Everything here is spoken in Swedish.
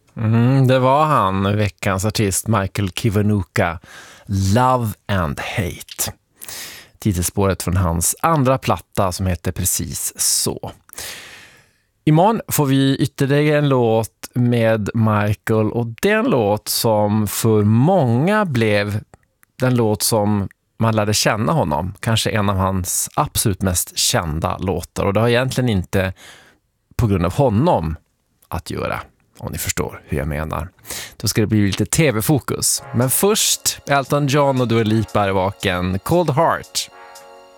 Det var han, veckans artist Michael Kiwanuka, Love and Hate. Titelspåret från hans andra platta som heter precis så. Imorgon får vi ytterligare en låt med Michael, och det är en låt som för många blev den låt som man lärde känna honom. Kanske en av hans absolut mest kända låtar, och det har egentligen inte på grund av honom att göra, om ni förstår hur jag menar. Då ska det bli lite tv-fokus. Men först Elton John och Dua Lipa är vaken, Cold Heart.